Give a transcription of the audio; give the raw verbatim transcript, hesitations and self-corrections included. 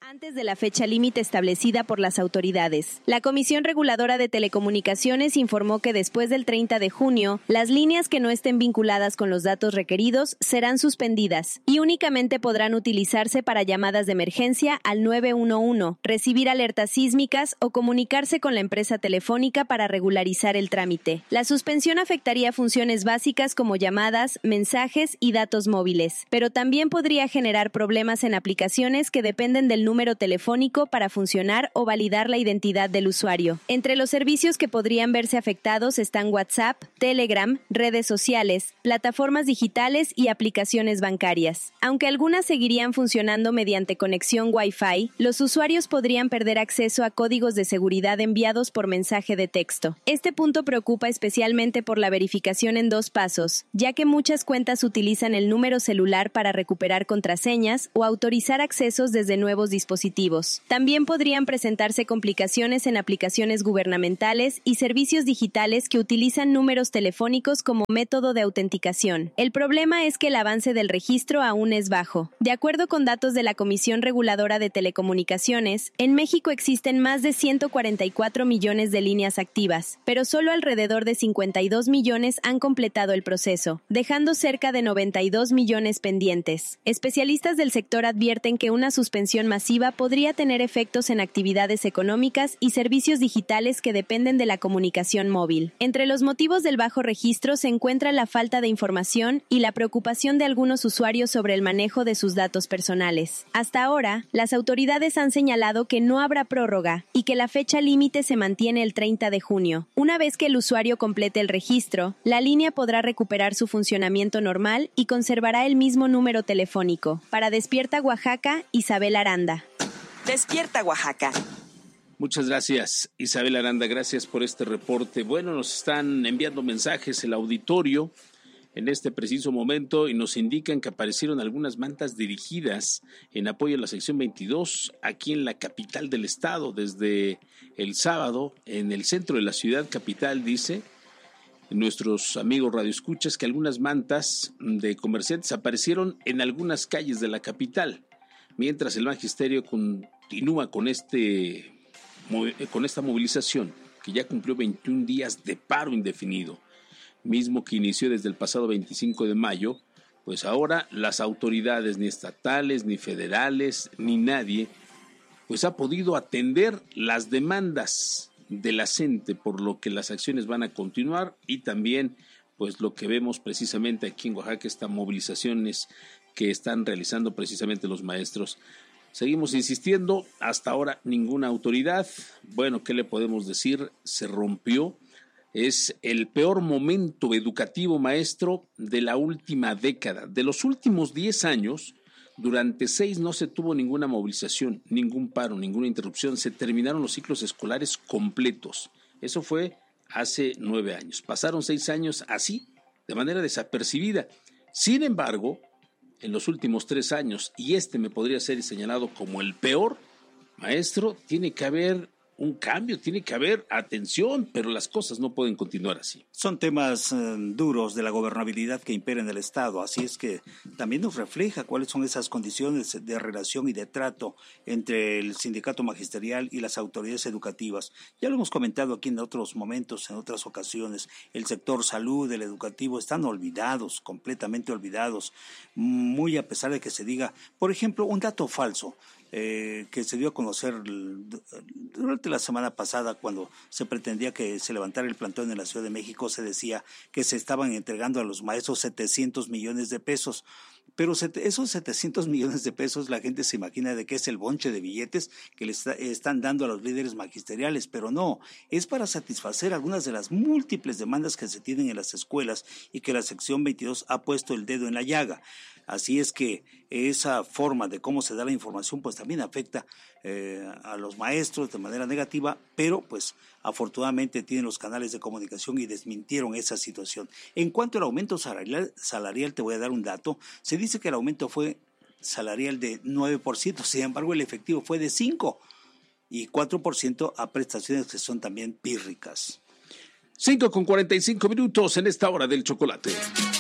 Antes de la fecha límite establecida por las autoridades. La Comisión Reguladora de Telecomunicaciones informó que después del treinta de junio, las líneas que no estén vinculadas con los datos requeridos serán suspendidas y únicamente podrán utilizarse para llamadas de emergencia al nueve uno uno, recibir alertas sísmicas o comunicarse con la empresa telefónica para regularizar el trámite. La suspensión afectaría funciones básicas como llamadas, mensajes y datos móviles, pero también podría generar problemas en aplicaciones que dependen del número número telefónico para funcionar o validar la identidad del usuario. Entre los servicios que podrían verse afectados están WhatsApp, Telegram, redes sociales, plataformas digitales y aplicaciones bancarias. Aunque algunas seguirían funcionando mediante conexión Wi-Fi, los usuarios podrían perder acceso a códigos de seguridad enviados por mensaje de texto. Este punto preocupa especialmente por la verificación en dos pasos, ya que muchas cuentas utilizan el número celular para recuperar contraseñas o autorizar accesos desde nuevos dispositivos. dispositivos. También podrían presentarse complicaciones en aplicaciones gubernamentales y servicios digitales que utilizan números telefónicos como método de autenticación. El problema es que el avance del registro aún es bajo. De acuerdo con datos de la Comisión Reguladora de Telecomunicaciones, en México existen más de ciento cuarenta y cuatro millones de líneas activas, pero solo alrededor de cincuenta y dos millones han completado el proceso, dejando cerca de noventa y dos millones pendientes. Especialistas del sector advierten que una suspensión masiva podría tener efectos en actividades económicas y servicios digitales que dependen de la comunicación móvil. Entre los motivos del bajo registro se encuentra la falta de información y la preocupación de algunos usuarios sobre el manejo de sus datos personales. Hasta ahora, las autoridades han señalado que no habrá prórroga y que la fecha límite se mantiene el treinta de junio. Una vez que el usuario complete el registro, la línea podrá recuperar su funcionamiento normal y conservará el mismo número telefónico. Para Despierta Oaxaca, Isabel Aranda. Despierta Oaxaca. Muchas gracias, Isabel Aranda, gracias por este reporte. Bueno, nos están enviando mensajes el auditorio en este preciso momento y nos indican que aparecieron algunas mantas dirigidas en apoyo a la sección veintidós aquí en la capital del estado desde el sábado en el centro de la ciudad capital, dice nuestros amigos radioescuchas que algunas mantas de comerciantes aparecieron en algunas calles de la capital. Mientras el magisterio continúa con este con esta movilización que ya cumplió veintiún días de paro indefinido, mismo que inició desde el pasado veinticinco de mayo, pues ahora las autoridades ni estatales, ni federales, ni nadie, pues ha podido atender las demandas de la gente, por lo que las acciones van a continuar y también pues lo que vemos precisamente aquí en Oaxaca, estas movilizaciones que están realizando precisamente los maestros. Seguimos insistiendo, hasta ahora ninguna autoridad. Bueno, ¿qué le podemos decir? Se rompió. Es el peor momento educativo, maestro, de la última década. De los últimos diez años, durante seis no se tuvo ninguna movilización, ningún paro, ninguna interrupción. Se terminaron los ciclos escolares completos. Eso fue hace nueve años. Pasaron seis años así, de manera desapercibida. Sin embargo, en los últimos tres años, y este me podría ser señalado como el peor, maestro, tiene que haber un cambio, tiene que haber atención, pero las cosas no pueden continuar así. Son temas eh, duros de la gobernabilidad que impera en el Estado, así es que también nos refleja cuáles son esas condiciones de relación y de trato entre el sindicato magisterial y las autoridades educativas. Ya lo hemos comentado aquí en otros momentos, en otras ocasiones, el sector salud, el educativo, están olvidados, completamente olvidados, muy a pesar de que se diga, por ejemplo, un dato falso, Eh, que se dio a conocer durante la semana pasada cuando se pretendía que se levantara el plantón en la Ciudad de México. Se decía que se estaban entregando a los maestros setecientos millones de pesos, pero esos setecientos millones de pesos la gente se imagina de que es el bonche de billetes que le está, están dando a los líderes magisteriales, pero no, es para satisfacer algunas de las múltiples demandas que se tienen en las escuelas y que la sección veintidós ha puesto el dedo en la llaga. Así es que esa forma de cómo se da la información pues también afecta eh, a los maestros de manera negativa, pero pues afortunadamente tienen los canales de comunicación y desmintieron esa situación. En cuanto al aumento salarial, salarial te voy a dar un dato. Se dice que el aumento fue salarial de nueve por ciento, sin embargo el efectivo fue de cinco por ciento y cuatro por ciento a prestaciones que son también pírricas. cinco con cuarenta y cinco minutos en esta hora del chocolate.